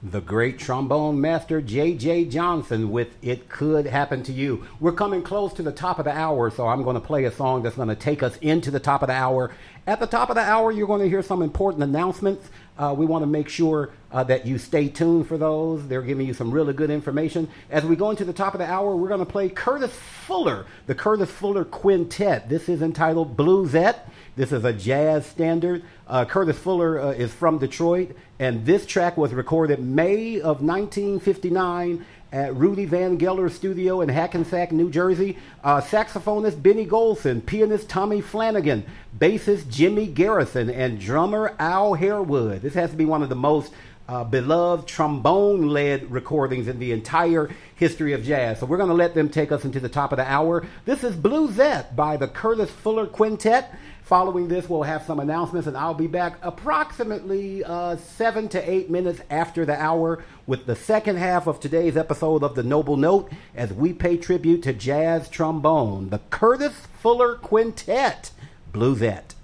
the great trombone master J.J. Johnson with It Could Happen to You. We're coming close to the top of the hour, so I'm going to play a song that's going to take us into the top of the hour. At the top of the hour, you're going to hear some important announcements. We want to make sure that you stay tuned for those. They're giving you some really good information. As we go into the top of the hour, we're going to play Curtis Fuller, the Curtis Fuller Quintet. This is entitled Bluesette. This is a jazz standard. Curtis Fuller is from Detroit, and this track was recorded May of 1959 at Rudy Van Gelder's studio in Hackensack, New Jersey. Saxophonist Benny Golson, pianist Tommy Flanagan, bassist Jimmy Garrison, and drummer Al Harewood. This has to be one of the most beloved trombone-led recordings in the entire history of jazz. So we're going to let them take us into the top of the hour. This is Bluesette by the Curtis Fuller Quintet. Following this, we'll have some announcements, and I'll be back approximately 7 to 8 minutes after the hour with the second half of today's episode of The Noble Note as we pay tribute to jazz trombone, the Curtis Fuller Quintet, Bluesette.